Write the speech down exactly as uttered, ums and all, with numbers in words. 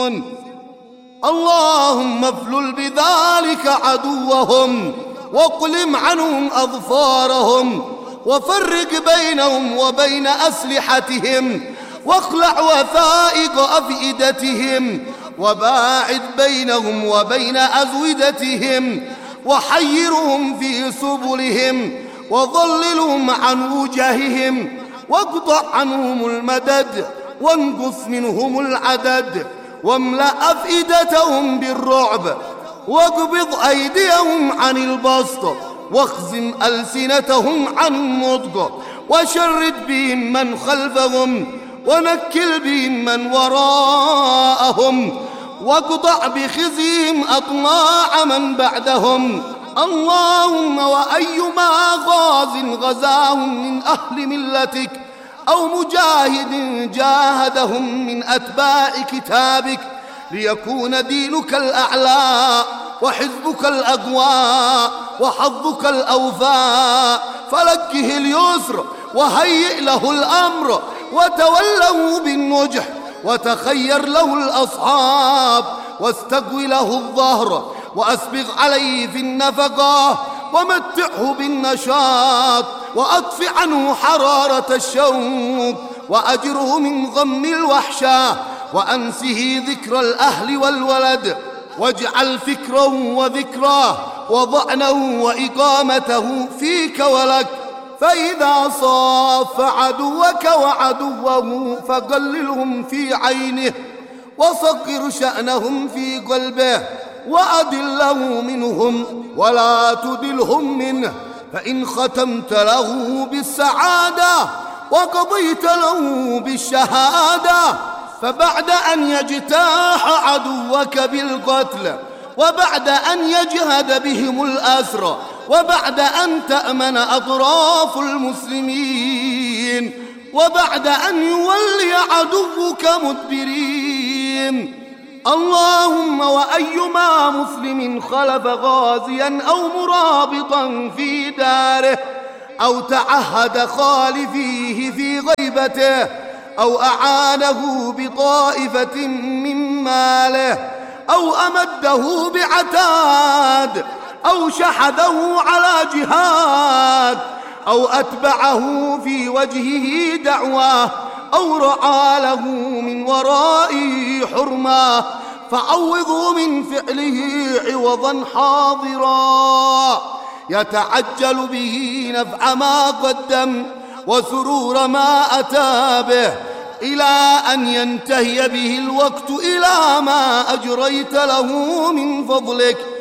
اللهم افلل بذلك عدوهم واقلم عنهم أظفارهم وفرق بينهم وبين أسلحتهم واخلع وثائق أفئدتهم وباعد بينهم وبين أزودتهم وحيرهم في سبلهم وضللهم عن وجههم واقطع عنهم المدد وانقص منهم العدد واملأ أفئدتهم بالرعب واقبض أيديهم عن البسط واخزن ألسنتهم عن النطق وشرد بهم من خلفهم ونكل بهم من وراءهم واقطع بخزيهم أطماع من بعدهم. اللهم وأيما غاز غزاهم من أهل ملتك أو مجاهد جاهدهم من أتباع كتابك ليكون دينك الأعلى وحزبك الأقوى وحظك الأوفى فلكه اليسر وهيئ له الأمر وتوله بالنجح وتخير له الأصحاب واستقوي له الظهر وأسبغ عليه في النفقة ومتعه بالنشاط وأطفئ عنه حرارة الشوق وأجره من غم الوحشة وأنسه ذكر الأهل والولد واجعل فكره وذكراه وضعنه وإقامته فيك ولك. فإذا صاف عدوك وعدوه فقللهم في عينه وصغر شأنهم في قلبه وأدله منهم ولا تدلهم منه فإن ختمت له بالسعادة وقضيت له بالشهادة فبعد أن يجتاح عدوك بالقتل وبعد أن يجهد بهم الأسر وبعد أن تأمن أطراف المسلمين وبعد أن يولي عدوك مدبرين. اللهم وأيما مسلم خلف غازيا أو مرابطا في داره أو تعهد خالفيه في غيبته أو أعانه بطائفة من ماله أو أمده بعتاد أو شحذه على جهاد أو أتبعه في وجهه دعواه أو رعى له من ورائه حرما فعوضوا من فعله عوضا حاضرا يتعجل به نفع ما قدم وسرور ما أتى به إلى أن ينتهي به الوقت إلى ما أجريت له من فضلك